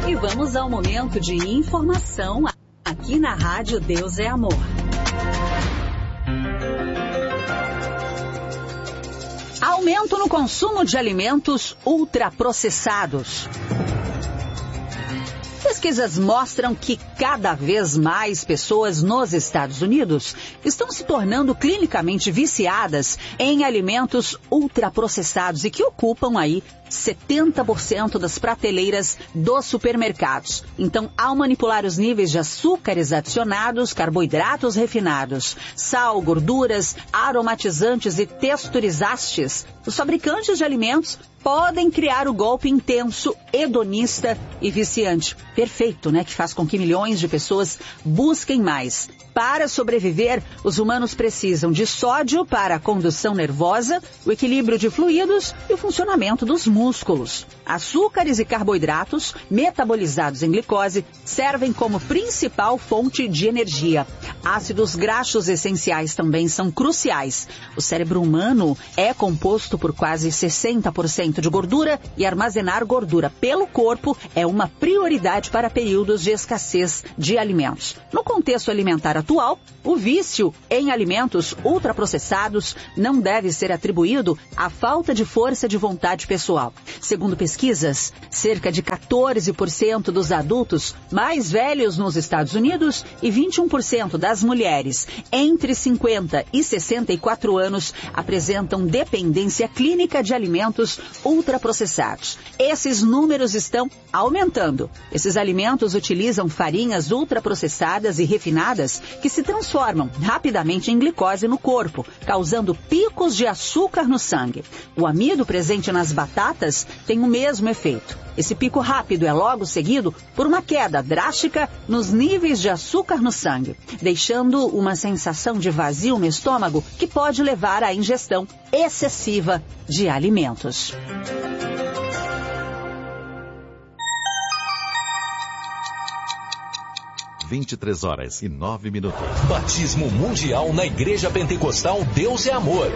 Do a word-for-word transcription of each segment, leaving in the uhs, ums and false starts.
E vamos ao momento de informação aqui na Rádio Deus é Amor. Aumento no consumo de alimentos ultraprocessados. Pesquisas mostram que cada vez mais pessoas nos Estados Unidos estão se tornando clinicamente viciadas em alimentos ultraprocessados e que ocupam aí setenta por cento das prateleiras dos supermercados. Então, ao manipular os níveis de açúcares adicionados, carboidratos refinados, sal, gorduras, aromatizantes e texturizantes, os fabricantes de alimentos podem criar o golpe intenso, hedonista e viciante. Perfeito, né? Que faz com que milhões de pessoas busquem mais. Para sobreviver, os humanos precisam de sódio para a condução nervosa, o equilíbrio de fluidos e o funcionamento dos músculos. Açúcares e carboidratos, metabolizados em glicose, servem como principal fonte de energia. Ácidos graxos essenciais também são cruciais. O cérebro humano é composto por quase sessenta por cento de gordura e armazenar gordura pelo corpo é uma prioridade para períodos de escassez de alimentos. No contexto alimentar atual, o vício em alimentos ultraprocessados não deve ser atribuído à falta de força de vontade pessoal. Segundo pesquisas, cerca de quatorze por cento dos adultos mais velhos nos Estados Unidos e vinte e um por cento das mulheres entre cinquenta e sessenta e quatro anos apresentam dependência clínica de alimentos ultraprocessados. Esses números estão aumentando. Esses alimentos utilizam farinhas ultraprocessadas e refinadas que se transformam rapidamente em glicose no corpo, causando picos de açúcar no sangue. O amido presente nas batatas tem o mesmo efeito. Esse pico rápido é logo seguido por uma queda drástica nos níveis de açúcar no sangue, deixando uma sensação de vazio no estômago que pode levar à ingestão excessiva de alimentos. vinte e três horas e nove minutos. Batismo mundial na Igreja Pentecostal Deus é Amor.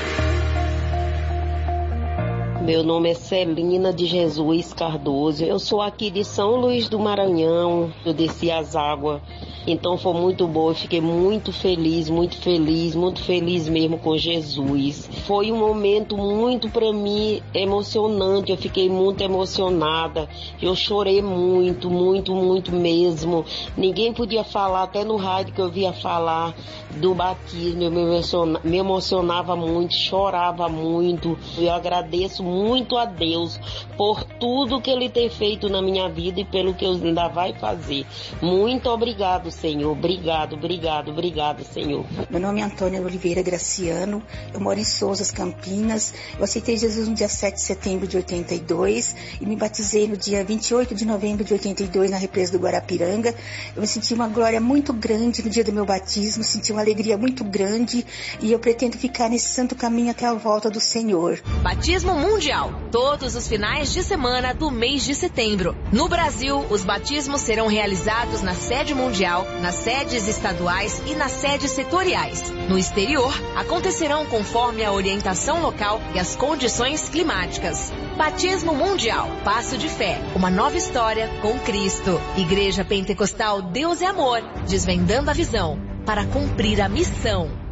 Meu nome é Celina de Jesus Cardoso. Eu sou aqui de São Luís do Maranhão. Eu desci as águas. Então foi muito bom. Eu fiquei muito feliz, muito feliz, muito feliz mesmo com Jesus. Foi um momento muito para mim emocionante. Eu fiquei muito emocionada. Eu chorei muito, muito, muito mesmo. Ninguém podia falar, até no rádio que eu via falar do batismo. Eu me, emociona, me emocionava muito, chorava muito. Eu agradeço muito a Deus por tudo que Ele tem feito na minha vida e pelo que Ele ainda vai fazer. Muito obrigado, Senhor. Obrigado, obrigado, obrigado, Senhor. Meu nome é Antônia Oliveira Graciano. Eu moro em Souzas, Campinas. Eu aceitei Jesus no dia sete de setembro de oitenta e dois e me batizei no dia vinte e oito de novembro de oitenta e dois na represa do Guarapiranga. Eu me senti uma glória muito grande no dia do meu batismo, senti uma alegria muito grande e eu pretendo ficar nesse santo caminho até a volta do Senhor. Batismo mundial, todos os finais de semana do mês de setembro. No Brasil, os batismos serão realizados na sede mundial, nas sedes estaduais e nas sedes setoriais. No exterior, acontecerão conforme a orientação local e as condições climáticas. Batismo mundial, passo de fé, uma nova história com Cristo. Igreja Pentecostal Deus é Amor, desvendando a visão para cumprir a missão.